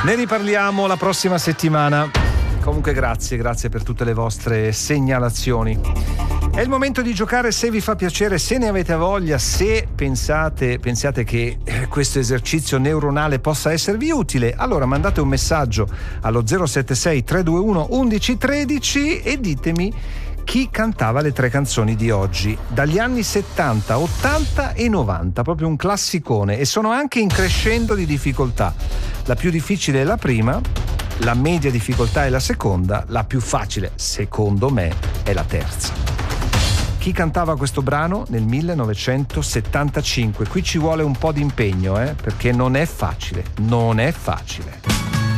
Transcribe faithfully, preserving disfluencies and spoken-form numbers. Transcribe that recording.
Ne riparliamo la prossima settimana. Comunque grazie, grazie per tutte le vostre segnalazioni. È il momento di giocare, se vi fa piacere, se ne avete voglia, se pensate, pensate che questo esercizio neuronale possa esservi utile, allora mandate un messaggio allo zero sette sei tre due uno uno uno uno tre e ditemi chi cantava le tre canzoni di oggi, dagli anni settanta, ottanta e novanta, proprio un classicone, e sono anche in crescendo di difficoltà. La più difficile è la prima, la media difficoltà è la seconda, la più facile, secondo me, è la terza. Chi cantava questo brano nel millenovecentosettantacinque? Qui ci vuole un po' di impegno, eh, perché non è facile, non è facile.